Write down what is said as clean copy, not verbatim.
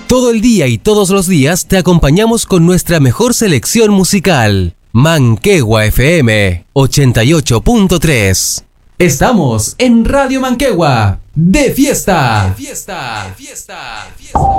Todo el día y todos los días te acompañamos con nuestra mejor selección musical. Manquehua FM 88.3. Estamos en Radio Manquehua. ¡De fiesta! ¡De fiesta! ¡De fiesta! ¡De fiesta!